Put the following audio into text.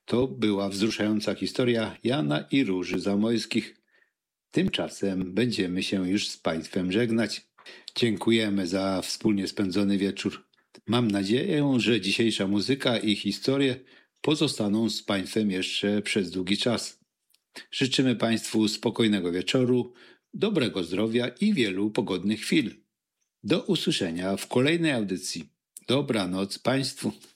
To była wzruszająca historia Jana i Róży Zamojskich. Tymczasem będziemy się już z Państwem żegnać. Dziękujemy za wspólnie spędzony wieczór. Mam nadzieję, że dzisiejsza muzyka i historie pozostaną z Państwem jeszcze przez długi czas. Życzymy Państwu spokojnego wieczoru, dobrego zdrowia i wielu pogodnych chwil. Do usłyszenia w kolejnej audycji. Dobranoc Państwu.